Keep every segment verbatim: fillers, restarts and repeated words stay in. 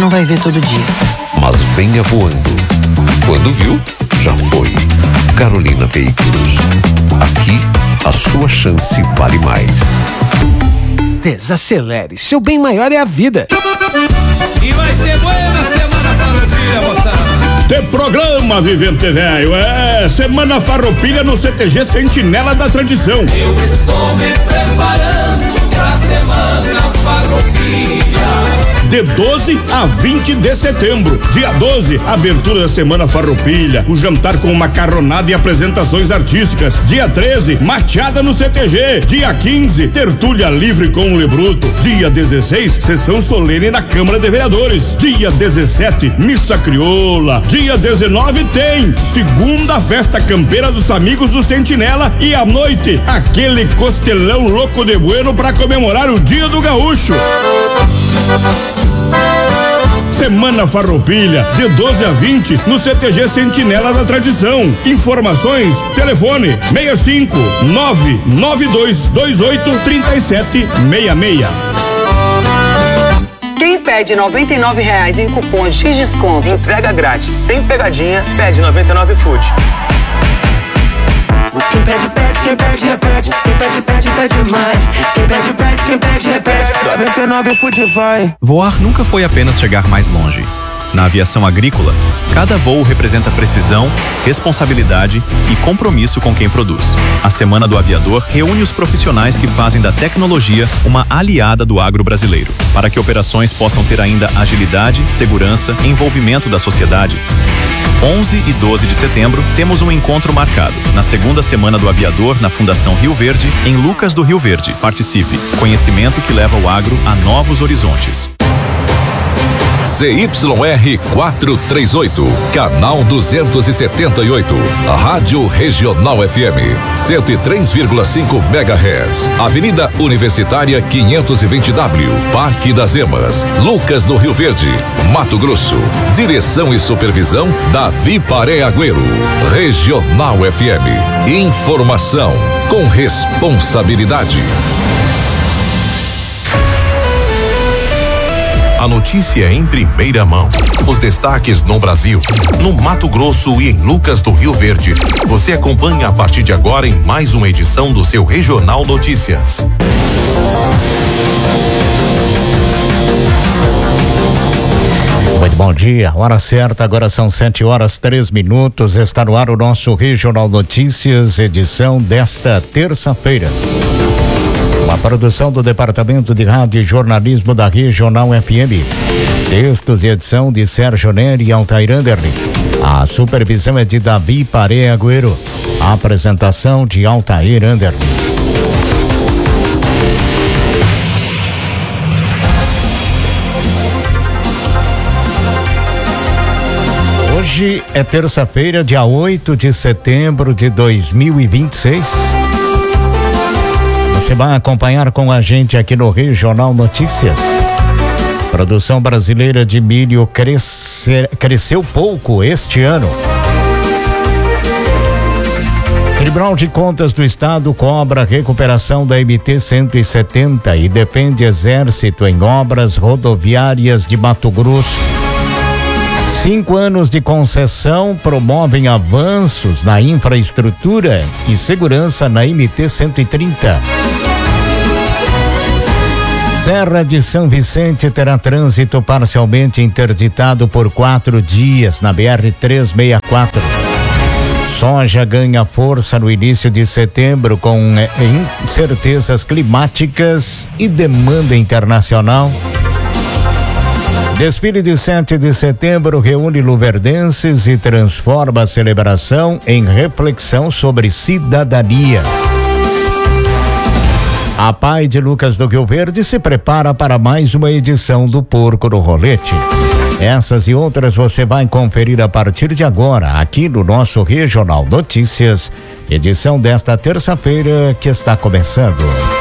não vai ver todo dia. Mas venha voando. Quando viu, já foi. Carolina Veículos. Aqui, a sua chance vale mais. Desacelere, seu bem maior é a vida. E vai ser buena semana farroupilha, moçada. Te programa, Vivente Velho, é Semana Farroupilha no C T G Sentinela da Tradição. Eu estou me preparando pra Semana Farroupilha. De doze a vinte de setembro. Dia doze, abertura da Semana Farroupilha. O jantar com macarronada e apresentações artísticas. Dia treze, mateada no C T G. Dia quinze, tertúlia livre com o Lebruto. Dia dezesseis, sessão solene na Câmara de Vereadores. Dia dezessete, missa crioula. Dia dezenove tem segunda festa campeira dos amigos do Sentinela. E à noite, aquele costelão louco de bueno pra comemorar o Dia do Gaúcho. Semana Farroupilha, de doze a vinte, no C T G Sentinela da Tradição. Informações, telefone seis cinco nove nove dois dois oito três sete seis seis. Quem pede noventa e nove reais em cupom de X desconto, entrega grátis, sem pegadinha, pede noventa e nove Food. Quem pede, pede, quem pede, repete. Quem pede, pede, pede mais. Quem pede, pede, quem pede, repete. noventa e nove Food vai. Voar nunca foi apenas chegar mais longe. Na aviação agrícola, cada voo representa precisão, responsabilidade e compromisso com quem produz. A Semana do Aviador reúne os profissionais que fazem da tecnologia uma aliada do agro brasileiro, para que operações possam ter ainda agilidade, segurança e envolvimento da sociedade. onze e doze de setembro, temos um encontro marcado, na segunda Semana do Aviador, na Fundação Rio Verde, em Lucas do Rio Verde. Participe. Conhecimento que leva o agro a novos horizontes. Z Y R quatrocentos e trinta e oito, canal duzentos e setenta e oito, Rádio Regional F M, cento e três vírgula cinco megahertz, Avenida Universitária quinhentos e vinte W, Parque das Emas, Lucas do Rio Verde, Mato Grosso. Direção e supervisão Davi Paré Agüero. Regional F M, informação com responsabilidade. A notícia em primeira mão. Os destaques no Brasil, no Mato Grosso e em Lucas do Rio Verde. Você acompanha a partir de agora em mais uma edição do seu Regional Notícias. Muito bom dia, hora certa, agora são sete horas três minutos. Está no ar o nosso Regional Notícias, edição desta terça-feira. Uma produção do Departamento de Rádio e Jornalismo da Regional F M. Textos e edição de Sérgio Neri e Altair Anderle. A supervisão é de Davi Paré Agüero. A apresentação de Altair Anderle. Hoje é terça-feira, dia oito de setembro de dois mil e vinte e seis. Você vai acompanhar com a gente aqui no Regional Notícias. Produção brasileira de milho crescer, cresceu pouco este ano. Tribunal de Contas do Estado cobra recuperação da M T cento e setenta e depende Exército em obras rodoviárias de Mato Grosso. Cinco anos de concessão promovem avanços na infraestrutura e segurança na M T cento e trinta. Serra de São Vicente terá trânsito parcialmente interditado por quatro dias na B R trezentos e sessenta e quatro. Soja ganha força no início de setembro com eh, incertezas climáticas e demanda internacional. Desfile de sete de setembro reúne luverdenses e transforma a celebração em reflexão sobre cidadania. A P A I de Lucas do Rio Verde se prepara para mais uma edição do Porco no Rolete. Essas e outras você vai conferir a partir de agora, aqui no nosso Regional Notícias, edição desta terça-feira que está começando.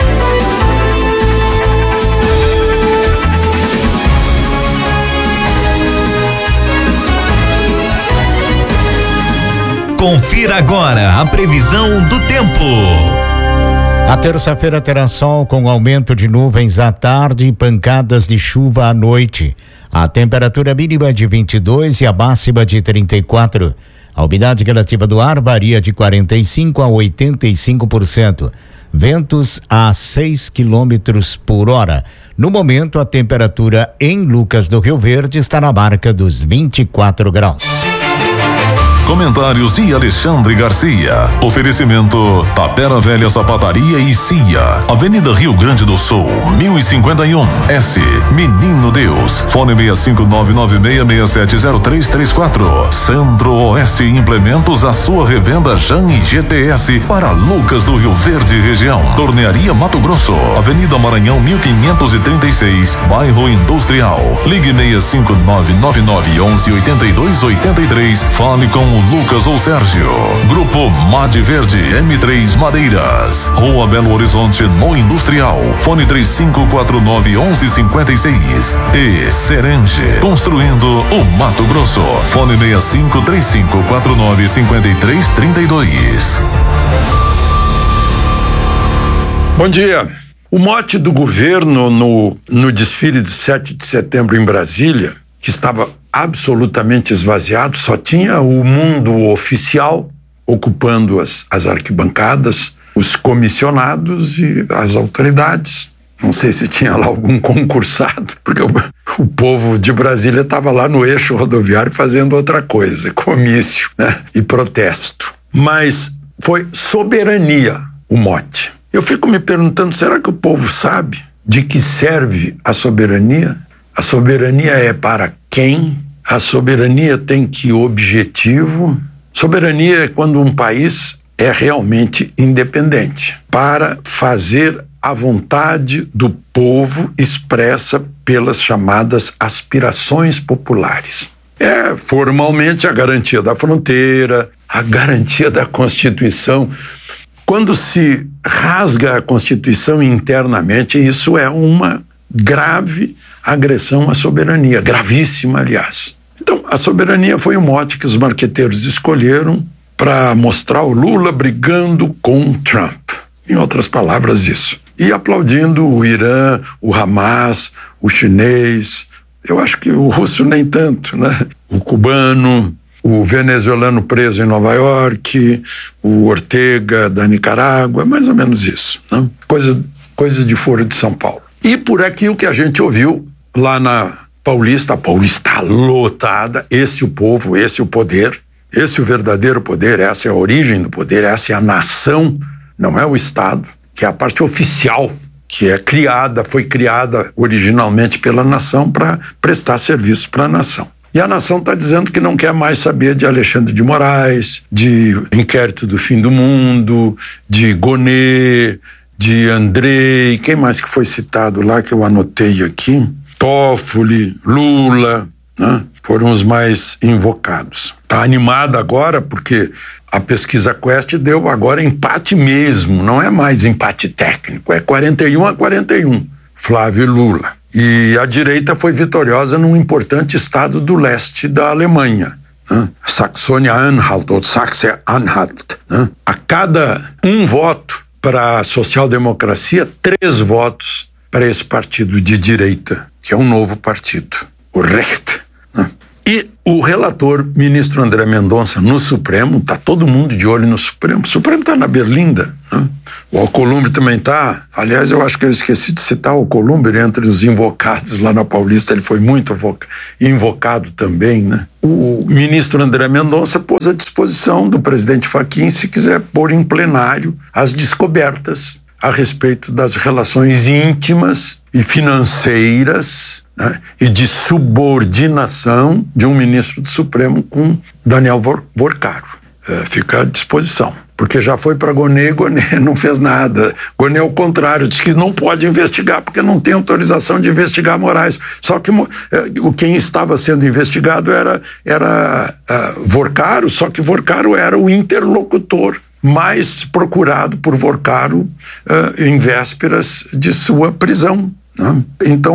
Confira agora a previsão do tempo. A terça-feira terá sol com aumento de nuvens à tarde e pancadas de chuva à noite. A temperatura mínima de vinte e dois e a máxima de trinta e quatro. A umidade relativa do ar varia de quarenta e cinco a oitenta e cinco por cento. Ventos a seis quilômetros por hora. No momento, a temperatura em Lucas do Rio Verde está na marca dos vinte e quatro graus. Comentários de Alexandre Garcia. Oferecimento Tapera Velha Sapataria e Cia. Avenida Rio Grande do Sul, mil e cinquenta e um. S. Menino Deus. Fone seis cinco nove nove seis seis sete zero três três quatro. Centro-Oeste Implementos, a sua revenda Jan e G T S para Lucas do Rio Verde região. Tornearia Mato Grosso. Avenida Maranhão mil quinhentos e trinta e seis. Bairro Industrial. Ligue seis cinco nove nove nove onze oitenta e dois oitenta e três. Fale com o Lucas ou Sérgio. Grupo Made Verde M três Madeiras. Rua Belo Horizonte no Industrial. Fone três cinco quatro nove onze cinquenta e seis. E Serenge. Construindo o Mato Grosso. Fone seis cinco três cinco quatro nove cinco três três dois. Bom dia. O mote do governo no, no desfile de sete de setembro em Brasília, que estava absolutamente esvaziado, só tinha o mundo oficial ocupando as, as arquibancadas, os comissionados e as autoridades. Não sei se tinha lá algum concursado, porque o, o povo de Brasília estava lá no eixo rodoviário fazendo outra coisa, comício, né? E protesto. Mas foi soberania o mote. Eu fico me perguntando, será que o povo sabe de que serve a soberania? A soberania é para quem? A soberania tem que objetivo? Soberania é quando um país é realmente independente, para fazer a vontade do povo expressa pelas chamadas aspirações populares. É formalmente a garantia da fronteira, a garantia da Constituição. Quando se rasga a Constituição internamente, isso é uma grave agressão à soberania, gravíssima, aliás. Então, a soberania foi o mote que os marqueteiros escolheram para mostrar o Lula brigando com Trump. Em outras palavras, isso. E aplaudindo o Irã, o Hamas, o chinês, eu acho que o russo nem tanto, né? O cubano, o venezuelano preso em Nova York, o Ortega da Nicarágua, mais ou menos isso, né? Coisa, coisa de Foro de São Paulo. E por aquilo que a gente ouviu lá na Paulista, a Paulista lotada, esse o povo, esse o poder, esse o verdadeiro poder, essa é a origem do poder, essa é a nação, não é o Estado, que é a parte oficial, que é criada, foi criada originalmente pela nação para prestar serviço para a nação. E a nação está dizendo que não quer mais saber de Alexandre de Moraes, de inquérito do fim do mundo, de Gonê, de Andrei, quem mais que foi citado lá que eu anotei aqui? Toffoli, Lula, né? Foram os mais invocados. Está animada agora porque a pesquisa Quest deu agora empate mesmo, não é mais empate técnico, é quarenta e um a quarenta e um, Flávio e Lula. E a direita foi vitoriosa num importante estado do leste da Alemanha, né? Saxônia-Anhalt ou Sachsen-Anhalt. Né? A cada um voto para a social-democracia, três votos para esse partido de direita, que é um novo partido, o Recht. Né? E o relator, ministro André Mendonça, no Supremo, está todo mundo de olho no Supremo. O Supremo está na Berlinda, né? O Alcolumbre também está. Aliás, eu acho que eu esqueci de citar o Alcolumbre entre os invocados lá na Paulista, ele foi muito invocado também, né? O ministro André Mendonça pôs à disposição do presidente Fachin, se quiser pôr em plenário as descobertas a respeito das relações íntimas e financeiras, né, e de subordinação de um ministro do Supremo com Daniel Vorcaro. É, fica à disposição, porque já foi para Gonê, Gonê não fez nada. Gonê, ao contrário, disse que não pode investigar porque não tem autorização de investigar Moraes. Só que o quem estava sendo investigado era, era uh, Vorcaro, só que Vorcaro era o interlocutor mais procurado por Vorcaro uh, em vésperas de sua prisão. Né? Então,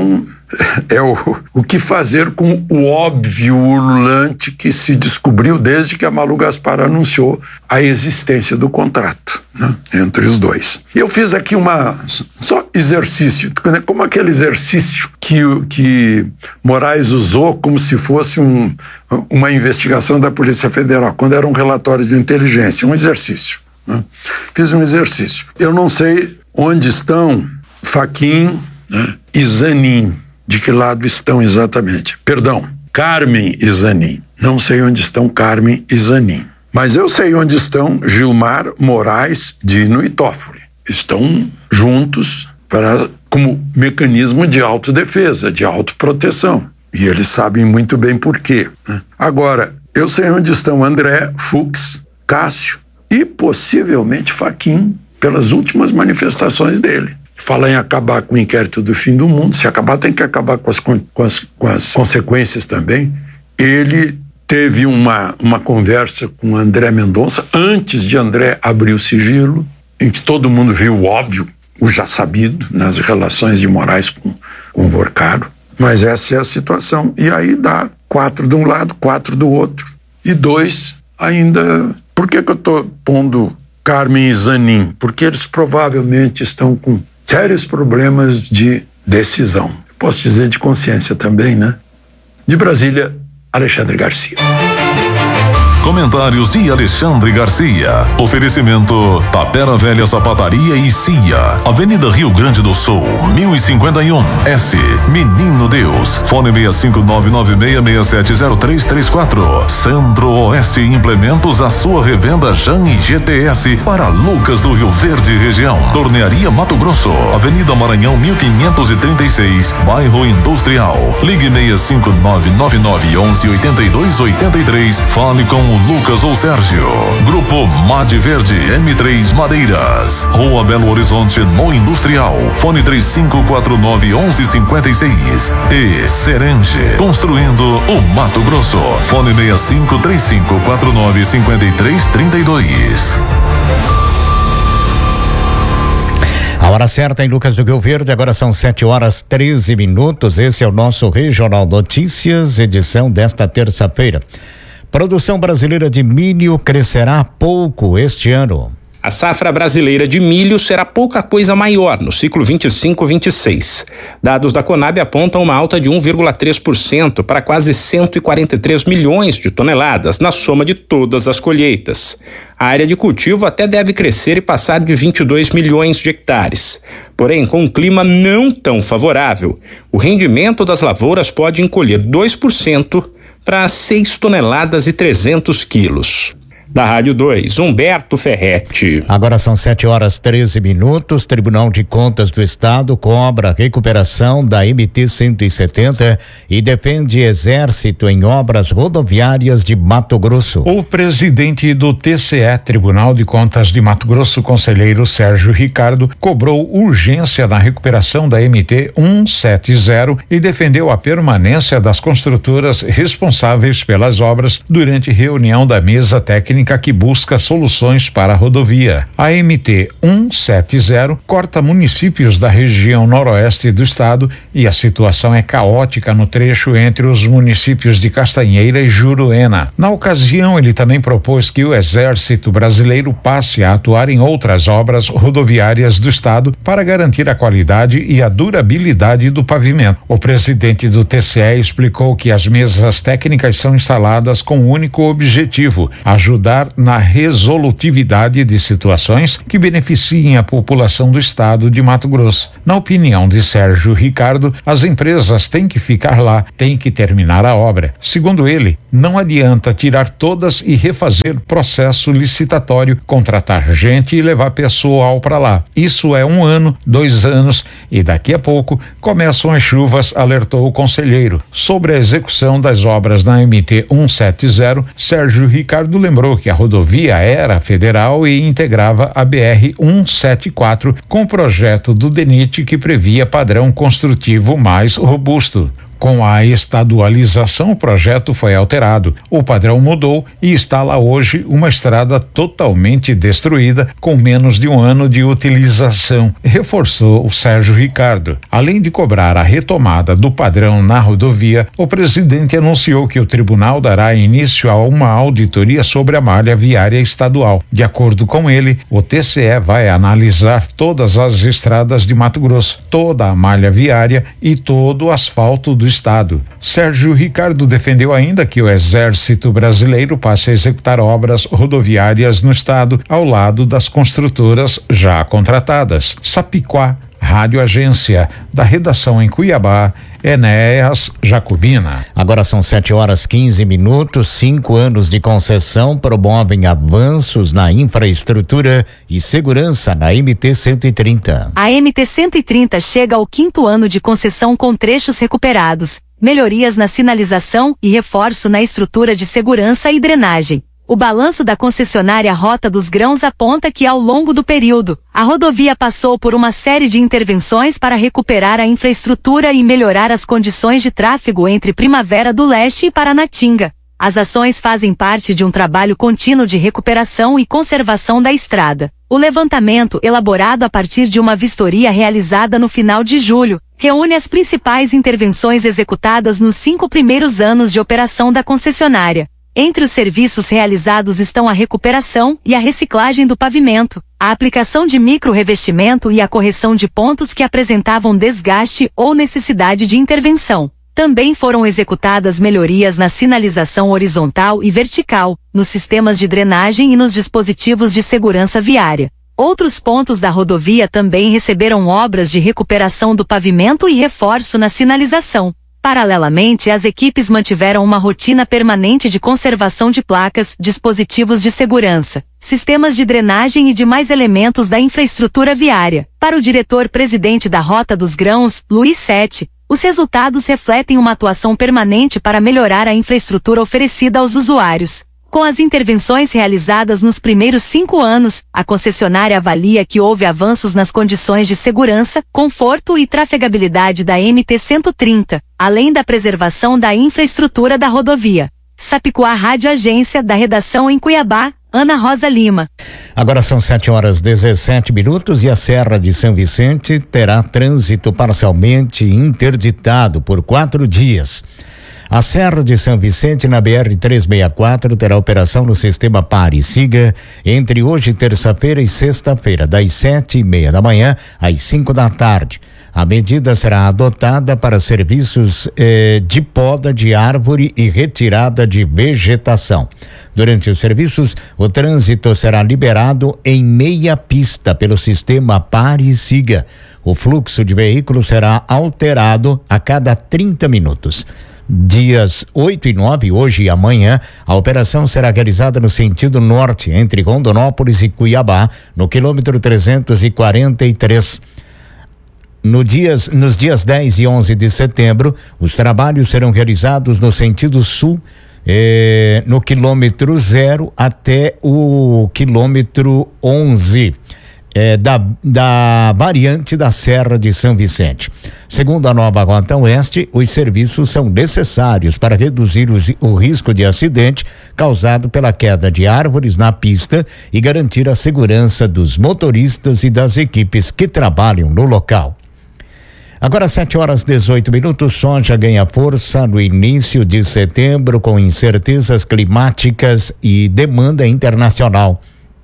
é o, o que fazer com o óbvio ululante que se descobriu desde que a Malu Gaspar anunciou a existência do contrato, né, entre os dois. E eu fiz aqui uma só exercício, como aquele exercício que, que Moraes usou como se fosse um, uma investigação da Polícia Federal, quando era um relatório de inteligência, um exercício. Né? Fiz um exercício. Eu não sei onde estão Fachin, né, e Zanin. De que lado estão exatamente? Perdão, Carmen e Zanin. Não sei onde estão Carmen e Zanin. Mas eu sei onde estão Gilmar, Moraes, Dino e Toffoli. Estão juntos para, como mecanismo de autodefesa, de autoproteção. E eles sabem muito bem por quê. Né? Agora, eu sei onde estão André, Fux, Cássio e possivelmente Fachin, pelas últimas manifestações dele. Fala em acabar com o inquérito do fim do mundo. Se acabar, tem que acabar com as, com as, com as consequências também. Ele teve uma, uma conversa com André Mendonça, antes de André abrir o sigilo, em que todo mundo viu o óbvio, o já sabido, nas relações de Moraes com, com o Vorcaro. Mas essa é a situação. E aí dá quatro de um lado, quatro do outro. E dois ainda... Por que que eu estou pondo Carmen e Zanin? Porque eles provavelmente estão com sérios problemas de decisão. Posso dizer de consciência também, né? De Brasília, Alexandre Garcia. Comentários de Alexandre Garcia. Oferecimento Tapera Velha Sapataria e Cia. Avenida Rio Grande do Sul, mil e cinquenta e um, S. Menino Deus. Fone seis cinco nove nove seis seis sete zero três três quatro. Centro-Oeste Implementos, a sua revenda Jan e G T S para Lucas do Rio Verde região. Tornearia Mato Grosso, Avenida Maranhão mil quinhentos e trinta e seis, Bairro Industrial. Ligue seis cinco nove nove nove onze oitenta e dois oitenta e três. Fale com o Lucas ou Sérgio. Grupo Made Verde M três Madeiras. Rua Belo Horizonte no Industrial. Fone três cinco quatro nove onze cinquenta e seis. E Serenge, construindo o Mato Grosso. Fone seis cinco três cinco quatro nove cinco três três dois. A hora certa em Lucas do Rio Verde, agora são sete horas treze minutos. Esse é o nosso Regional Notícias, edição desta terça-feira. Produção brasileira de milho crescerá pouco este ano. A safra brasileira de milho será pouca coisa maior no ciclo vinte e cinco vinte e seis. Dados da Conab apontam uma alta de um vírgula três por cento para quase cento e quarenta e três milhões de toneladas na soma de todas as colheitas. A área de cultivo até deve crescer e passar de vinte e dois milhões de hectares. Porém, com um clima não tão favorável, o rendimento das lavouras pode encolher dois por cento para seis toneladas e trezentos quilos. Da Rádio dois, Humberto Ferretti. Agora são sete horas treze minutos. Tribunal de Contas do Estado cobra a recuperação da M T cento e setenta e defende Exército em obras rodoviárias de Mato Grosso. O presidente do T C E, Tribunal de Contas de Mato Grosso, conselheiro Sérgio Ricardo, cobrou urgência na recuperação da M T cento e setenta e defendeu a permanência das construtoras responsáveis pelas obras durante reunião da mesa técnica que busca soluções para a rodovia. A M T cento e setenta corta municípios da região noroeste do estado e a situação é caótica no trecho entre os municípios de Castanheira e Juruena. Na ocasião, ele também propôs que o Exército Brasileiro passe a atuar em outras obras rodoviárias do estado para garantir a qualidade e a durabilidade do pavimento. O presidente do T C E explicou que as mesas técnicas são instaladas com o único objetivo: ajudar na resolutividade de situações que beneficiem a população do estado de Mato Grosso. Na opinião de Sérgio Ricardo, as empresas têm que ficar lá, têm que terminar a obra. Segundo ele, não adianta tirar todas e refazer processo licitatório, contratar gente e levar pessoal para lá. Isso é um ano, dois anos e daqui a pouco começam as chuvas, alertou o conselheiro. Sobre a execução das obras na M T cento e setenta, Sérgio Ricardo lembrou que a rodovia era federal e integrava a B R cento e setenta e quatro com o projeto do DENIT que previa padrão construtivo mais robusto. Com a estadualização, o projeto foi alterado. O padrão mudou e está lá hoje uma estrada totalmente destruída, com menos de um ano de utilização, reforçou o Sérgio Ricardo. Além de cobrar a retomada do padrão na rodovia, o presidente anunciou que o tribunal dará início a uma auditoria sobre a malha viária estadual. De acordo com ele, o T C E vai analisar todas as estradas de Mato Grosso, toda a malha viária e todo o asfalto do estado. Sérgio Ricardo defendeu ainda que o Exército Brasileiro passe a executar obras rodoviárias no estado, ao lado das construtoras já contratadas. Sapiquá, Rádio Agência, da redação em Cuiabá, Enéas Jacobina. Agora são sete horas quinze minutos. Cinco anos de concessão promovem avanços na infraestrutura e segurança na M T cento e trinta. A M T cento e trinta chega ao quinto ano de concessão com trechos recuperados, melhorias na sinalização e reforço na estrutura de segurança e drenagem. O balanço da concessionária Rota dos Grãos aponta que, ao longo do período, a rodovia passou por uma série de intervenções para recuperar a infraestrutura e melhorar as condições de tráfego entre Primavera do Leste e Paranatinga. As ações fazem parte de um trabalho contínuo de recuperação e conservação da estrada. O levantamento, elaborado a partir de uma vistoria realizada no final de julho, reúne as principais intervenções executadas nos cinco primeiros anos de operação da concessionária. Entre os serviços realizados estão a recuperação e a reciclagem do pavimento, a aplicação de micro-revestimento e a correção de pontos que apresentavam desgaste ou necessidade de intervenção. Também foram executadas melhorias na sinalização horizontal e vertical, nos sistemas de drenagem e nos dispositivos de segurança viária. Outros pontos da rodovia também receberam obras de recuperação do pavimento e reforço na sinalização. Paralelamente, as equipes mantiveram uma rotina permanente de conservação de placas, dispositivos de segurança, sistemas de drenagem e demais elementos da infraestrutura viária. Para o diretor-presidente da Rota dos Grãos, Luiz Sete, os resultados refletem uma atuação permanente para melhorar a infraestrutura oferecida aos usuários. Com as intervenções realizadas nos primeiros cinco anos, a concessionária avalia que houve avanços nas condições de segurança, conforto e trafegabilidade da M T cento e trinta, além da preservação da infraestrutura da rodovia. Sapiquá, Rádio Agência, da redação em Cuiabá, Ana Rosa Lima. Agora são sete horas dezessete minutos e a Serra de São Vicente terá trânsito parcialmente interditado por quatro dias. A Serra de São Vicente, na B R trezentos e sessenta e quatro, terá operação no sistema Pare e Siga entre hoje, terça-feira, e sexta-feira, das sete e meia da manhã às cinco da tarde. A medida será adotada para serviços eh, de poda de árvore e retirada de vegetação. Durante os serviços, o trânsito será liberado em meia pista pelo sistema Pare e Siga. O fluxo de veículos será alterado a cada trinta minutos. Dias oito e nove, hoje e amanhã, a operação será realizada no sentido norte, entre Rondonópolis e Cuiabá, no quilômetro trezentos e quarenta e três. No dias, nos dias dez e onze de setembro, os trabalhos serão realizados no sentido sul, eh, no quilômetro zero até o quilômetro onze. É, da, da variante da Serra de São Vicente. Segundo a nova Rota Oeste, os serviços são necessários para reduzir os, o risco de acidente causado pela queda de árvores na pista e garantir a segurança dos motoristas e das equipes que trabalham no local. Agora sete horas dezoito minutos, soja ganha força no início de setembro com incertezas climáticas e demanda internacional.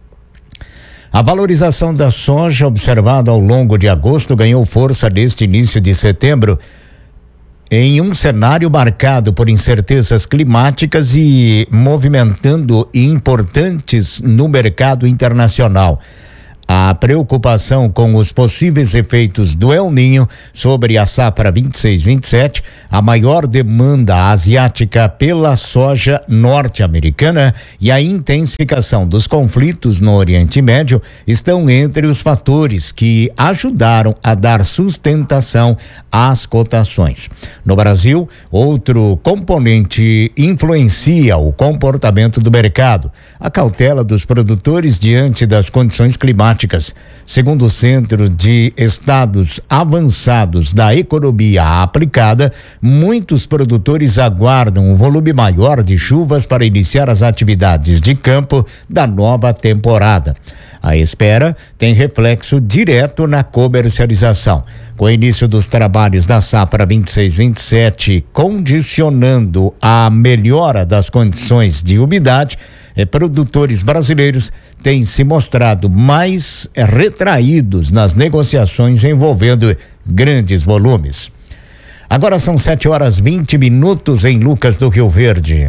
A valorização da soja observada ao longo de agosto ganhou força neste início de setembro em um cenário marcado por incertezas climáticas e movimentando importantes no mercado internacional. A preocupação com os possíveis efeitos do El Niño sobre a safra vinte e seis vinte e sete, a maior demanda asiática pela soja norte-americana e a intensificação dos conflitos no Oriente Médio estão entre os fatores que ajudaram a dar sustentação às cotações. No Brasil, outro componente influencia o comportamento do mercado: a cautela dos produtores diante das condições climáticas matemáticas. Segundo o Centro de Estudos Avançados da Economia Aplicada, muitos produtores aguardam um volume maior de chuvas para iniciar as atividades de campo da nova temporada. A espera tem reflexo direto na comercialização. Com o início dos trabalhos da safra vinte e seis vinte e sete, condicionando a melhora das condições de umidade, eh, produtores brasileiros têm se mostrado mais eh, retraídos nas negociações envolvendo grandes volumes. Agora são sete horas vinte minutos em Lucas do Rio Verde.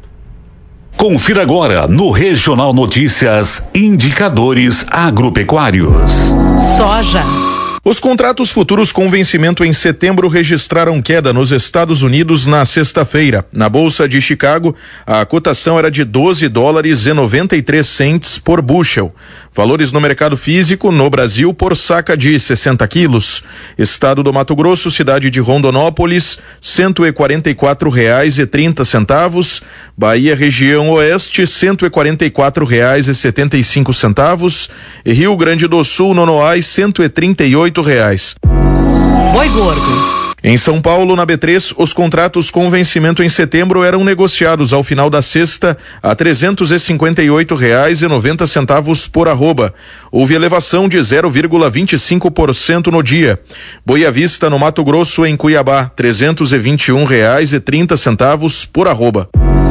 Confira agora no Regional Notícias indicadores agropecuários. Soja. Os contratos futuros com vencimento em setembro registraram queda nos Estados Unidos na sexta-feira. Na Bolsa de Chicago, a cotação era de doze dólares e noventa e três centes por bushel. Valores no mercado físico, no Brasil, por saca de sessenta quilos. Estado do Mato Grosso, cidade de Rondonópolis, cento e quarenta e quatro reais e trinta centavos. Bahia, região oeste, cento e quarenta e quatro reais e setenta e cinco centavos. E Rio Grande do Sul, Nonoais, cento e trinta e oito reais. Boi gordo. Em São Paulo, na B três, os contratos com vencimento em setembro eram negociados ao final da sexta a trezentos e cinquenta e oito reais e noventa centavos por arroba. Houve elevação de zero vírgula vinte e cinco por cento no dia. Boa Vista, no Mato Grosso, em Cuiabá, trezentos e vinte e um reais e trinta centavos por arroba.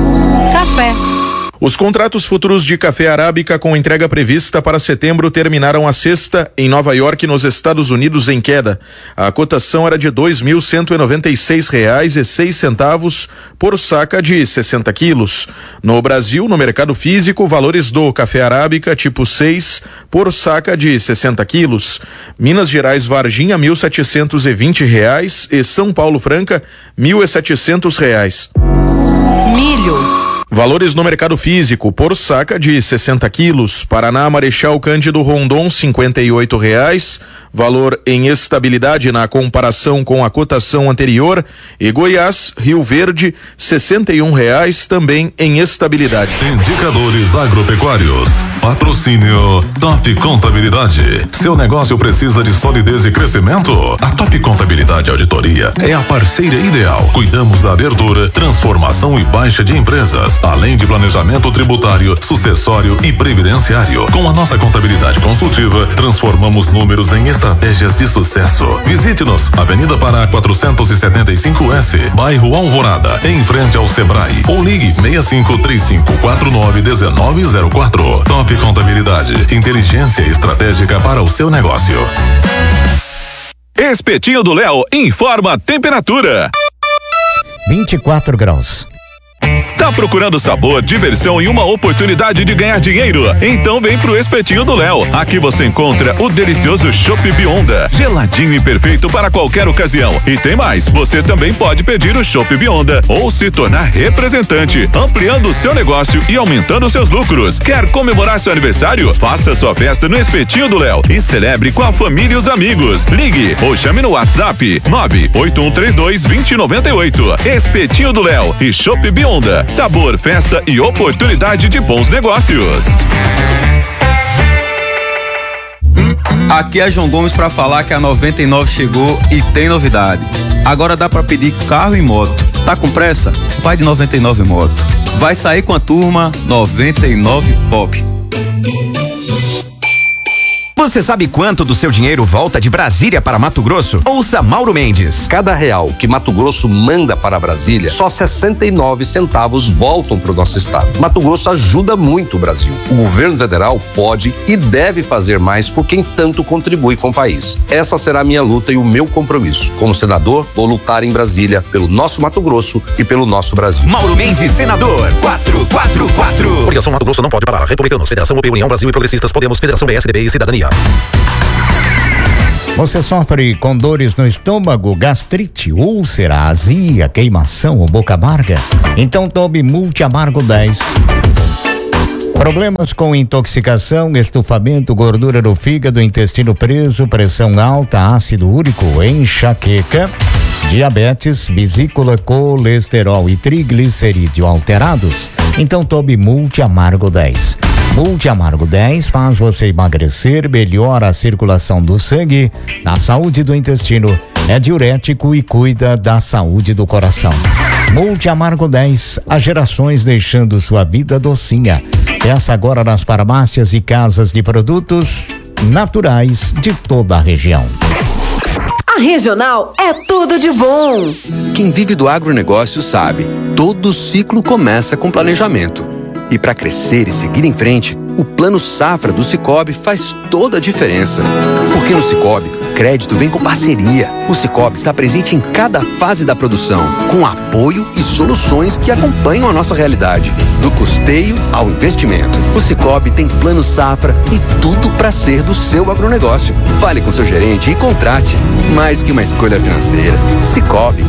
Café. Os contratos futuros de café arábica com entrega prevista para setembro terminaram a sexta em Nova York, nos Estados Unidos, em queda. A cotação era de dois mil cento e noventa e seis reais e seis centavos por saca de sessenta quilos. No Brasil, no mercado físico, valores do café arábica tipo seis por saca de sessenta quilos. Minas Gerais, Varginha, mil setecentos e vinte reais e São Paulo Franca, mil e setecentos reais. Milho. Valores no mercado físico, por saca de sessenta quilos. Paraná, Marechal Cândido Rondon, cinquenta e oito reais. Valor em estabilidade na comparação com a cotação anterior. E Goiás, Rio Verde, sessenta e um reais, também em estabilidade. Indicadores agropecuários. Patrocínio Top Contabilidade. Seu negócio precisa de solidez e crescimento? A Top Contabilidade Auditoria é a parceira ideal. Cuidamos da abertura, transformação e baixa de empresas, além de planejamento tributário, sucessório e previdenciário. Com a nossa contabilidade consultiva, transformamos números em estratégias de sucesso. Visite-nos, Avenida Pará quatrocentos e setenta e cinco S, bairro Alvorada, em frente ao Sebrae. Ou ligue seis cinco três cinco quatro nove um nove zero quatro. Top Contabilidade, inteligência estratégica para o seu negócio. Espetinho do Léo informa a temperatura. vinte e quatro graus. Tá procurando sabor, diversão e uma oportunidade de ganhar dinheiro? Então vem pro Espetinho do Léo. Aqui você encontra o delicioso Chopp Bionda, geladinho e perfeito para qualquer ocasião. E tem mais, você também pode pedir o Chopp Bionda ou se tornar representante, ampliando o seu negócio e aumentando seus lucros. Quer comemorar seu aniversário? Faça sua festa no Espetinho do Léo e celebre com a família e os amigos. Ligue ou chame no WhatsApp nove oito um três dois dois zero nove oito. Espetinho do Léo e Chopp Bionda. Sabor, festa e oportunidade de bons negócios. Aqui é João Gomes para falar que a noventa e nove chegou e tem novidade. Agora dá para pedir carro e moto. Tá com pressa? Vai de noventa e nove Moto. Vai sair com a turma noventa e nove Pop. Você sabe quanto do seu dinheiro volta de Brasília para Mato Grosso? Ouça Mauro Mendes. Cada real que Mato Grosso manda para Brasília, só sessenta e nove centavos voltam para o nosso estado. Mato Grosso ajuda muito o Brasil. O governo federal pode e deve fazer mais por quem tanto contribui com o país. Essa será a minha luta e o meu compromisso. Como senador, vou lutar em Brasília pelo nosso Mato Grosso e pelo nosso Brasil. Mauro Mendes, senador, quatro quatro quatro. Coligação Mato Grosso não pode parar. Republicanos, Federação U P, União Brasil e Progressistas, Podemos, Federação P S D B e Cidadania. Você sofre com dores no estômago, gastrite, úlcera, azia, queimação ou boca amarga? Então tome Multi Amargo dez. Problemas com intoxicação, estufamento, gordura no fígado, intestino preso, pressão alta, ácido úrico, enxaqueca, diabetes, vesícula, colesterol e triglicerídeo alterados? Então tome Multi Amargo dez. Multi Amargo dez faz você emagrecer, melhora a circulação do sangue, a saúde do intestino, é diurético e cuida da saúde do coração. Multi Amargo dez, há gerações deixando sua vida docinha. Peça agora nas farmácias e casas de produtos naturais de toda a região. A Regional é tudo de bom. Quem vive do agronegócio sabe, todo ciclo começa com planejamento. E para crescer e seguir em frente, o Plano Safra do Sicoob faz toda a diferença. Porque no Sicoob, crédito vem com parceria. O Sicoob está presente em cada fase da produção, com apoio e soluções que acompanham a nossa realidade, do custeio ao investimento. O Sicoob tem Plano Safra e tudo para ser do seu agronegócio. Fale com seu gerente e contrate. Mais que uma escolha financeira, Sicoob.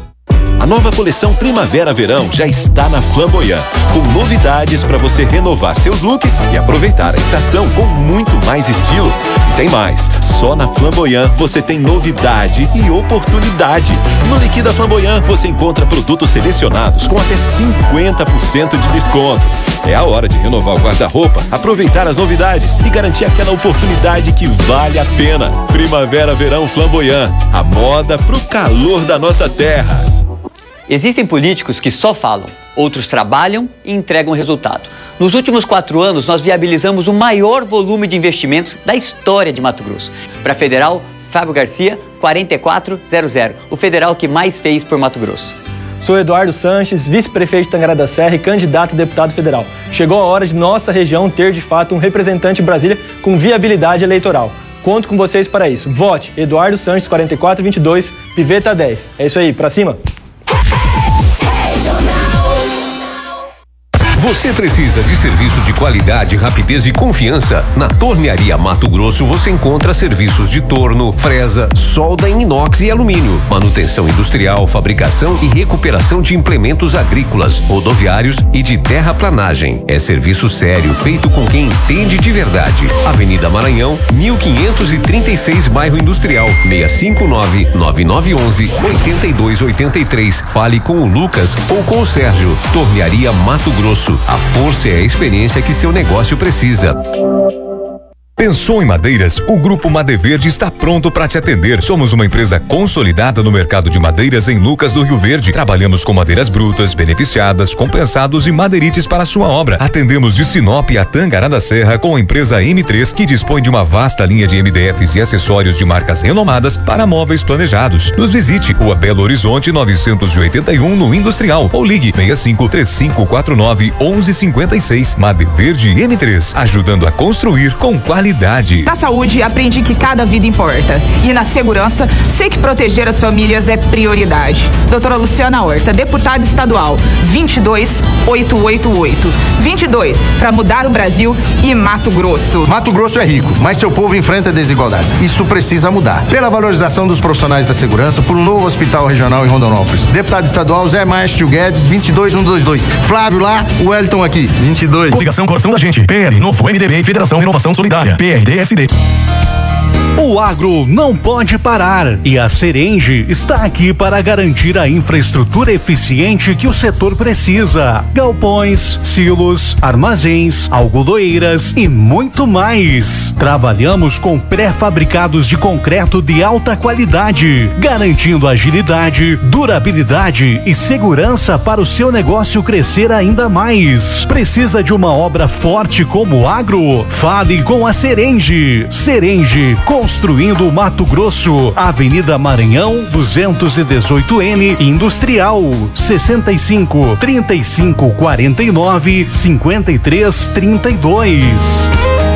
A nova coleção Primavera-Verão já está na Flamboyant, com novidades para você renovar seus looks e aproveitar a estação com muito mais estilo. E tem mais, só na Flamboyant você tem novidade e oportunidade. No Liquida Flamboyant você encontra produtos selecionados com até cinquenta por cento de desconto. É a hora de renovar o guarda-roupa, aproveitar as novidades e garantir aquela oportunidade que vale a pena. Primavera-Verão Flamboyant, a moda pro calor da nossa terra. Existem políticos que só falam, outros trabalham e entregam resultado. Nos últimos quatro anos, nós viabilizamos o maior volume de investimentos da história de Mato Grosso. Para a Federal, Fábio Garcia, quarenta e quatro zero zero, o federal que mais fez por Mato Grosso. Sou Eduardo Sanches, vice-prefeito de Tangará da Serra e candidato a deputado federal. Chegou a hora de nossa região ter, de fato, um representante em Brasília com viabilidade eleitoral. Conto com vocês para isso. Vote Eduardo Sanches, quarenta e quatro vinte e dois, Piveta dez. É isso aí, pra cima! Você precisa de serviço de qualidade, rapidez e confiança? Na Tornearia Mato Grosso você encontra serviços de torno, fresa, solda em inox e alumínio, manutenção industrial, fabricação e recuperação de implementos agrícolas, rodoviários e de terraplanagem. É serviço sério, feito com quem entende de verdade. Avenida Maranhão, mil quinhentos e trinta e seis, Bairro Industrial, seis cinco nove, nove nove um um, oito dois oito três. Fale com o Lucas ou com o Sérgio. Tornearia Mato Grosso. A força é a experiência que seu negócio precisa. Pensou em madeiras? O Grupo Madeverde está pronto para te atender. Somos uma empresa consolidada no mercado de madeiras em Lucas do Rio Verde. Trabalhamos com madeiras brutas, beneficiadas, compensados e madeirites para sua obra. Atendemos de Sinop a Tangará da Serra com a empresa M três, que dispõe de uma vasta linha de M D Fs e acessórios de marcas renomadas para móveis planejados. Nos visite, Rua Belo Horizonte novecentos e oitenta e um, no Industrial, ou ligue seis cinco três cinco quatro nove um um cinco seis. Madeverde M três, ajudando a construir com qualidade. Na saúde, aprendi que cada vida importa. E na segurança, sei que proteger as famílias é prioridade. Doutora Luciana Horta, deputada estadual, vinte e dois oito oito oito. vinte e dois, para mudar o Brasil e Mato Grosso. Mato Grosso é rico, mas seu povo enfrenta desigualdades. Isso precisa mudar. Pela valorização dos profissionais da segurança, por um novo hospital regional em Rondonópolis. Deputado estadual Zé Márcio Guedes, vinte e dois um dois dois. Flávio lá, o Wellington aqui, vinte e dois. Ligação Coração da Gente. P L, Novo, M D B e Federação Renovação Solidária. P R D S D. O agro não pode parar e a Serenge está aqui para garantir a infraestrutura eficiente que o setor precisa. Galpões, silos, armazéns, algodoeiras e muito mais. Trabalhamos com pré-fabricados de concreto de alta qualidade, garantindo agilidade, durabilidade e segurança para o seu negócio crescer ainda mais. Precisa de uma obra forte como o agro? Fale com a Serenge. Serenge, construindo Mato Grosso, Avenida Maranhão, duzentos e dezoito N, Industrial, sessenta e cinco, trinta e cinco, quarenta e nove, cinquenta e três, trinta e dois.